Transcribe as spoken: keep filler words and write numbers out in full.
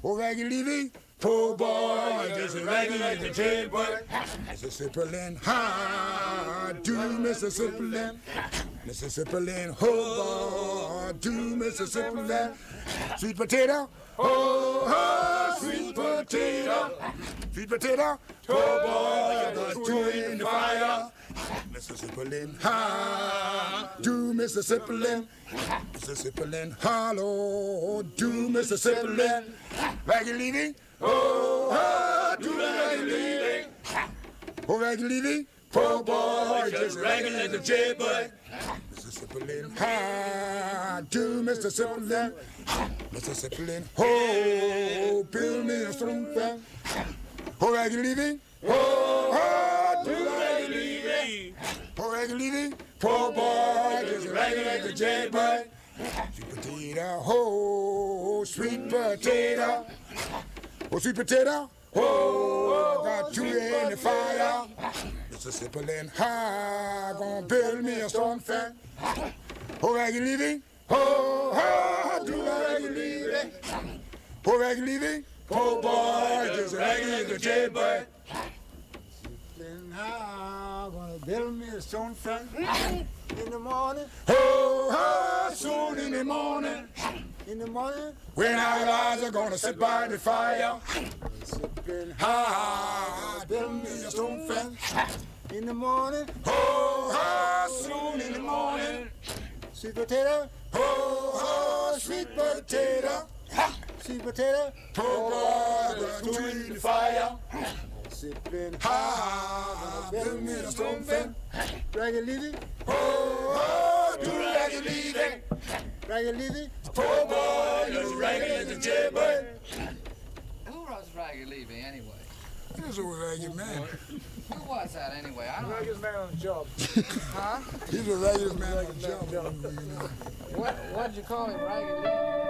Oh, Raggedy Levy, poor boy, just a raggedy like the jailbird. Mississippi Lynn, ha, do Mississippi Lynn. Mississippi Lynn, oh, boy, do Mississippi Lynn. Sweet potato, oh, oh, sweet potato. Sweet potato, oh, boy, got two in the fire. Mississippi Lynn, ha, do Mississippi Lynn. Mississippi Lynn, hollow, do Mississippi Lynn. Raggedy Levy, oh, oh, do Raggedy Levy. Oh, Raggedy Levy, poor boy, just raggedy like a jailbird. Mississippi Lynn, ha, do Mississippi Lynn. Mississippi Lynn, oh, build me a strong fan. Oh, Raggedy Levy, oh, oh, do Raggedy Levy. Oh, Raggedy Levy, poor boy, just raggedy like a jailbird. Sweet potato, oh, sweet potato. Oh, sweet potato, oh, got you in the fire. Mississippi Lynn, ha, gonna build me a stone fan. Oh, Raggedy Levy, oh, oh, do Raggedy Levy. Oh, Raggedy Levy, poor boy, just raggedy like a jailbird. Then I'm gonna build me a stone fan in the morning. Oh, oh, soon in the morning. In the morning, when our eyes are gonna sit by the fire. Sipping high, build me a stone fan in the morning. Oh, oh, soon in the morning. Sweet potato, oh, oh, sweet potato. Sweet potato, poor boy, got two in the fire. Sipping high, build me a stone fan. Raggedy Levy, oh, oh, do Raggedy Levy. Raggedy Levy, poor boy, just raggedy as a jailbird. Who was Raggedy Levy anyway? This old raggedy man. Who was that anyway? I don't know. Raggedest man on the job. Huh? He's the raggediest man on the job. What, what'd you call him, Raggedy Levy?